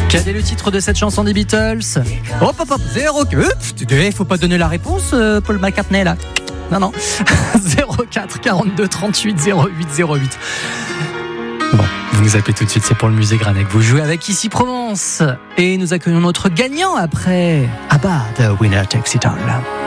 Quel est le titre de cette chanson des Beatles? Hop, 0. Faut pas donner la réponse, Paul McCartney là. Non. 04 42 38 08 08. Bon, vous nous appelez tout de suite, c'est pour le musée Granek. Vous jouez avec Ici Provence. Et nous accueillons notre gagnant après. The Winner Takes It All.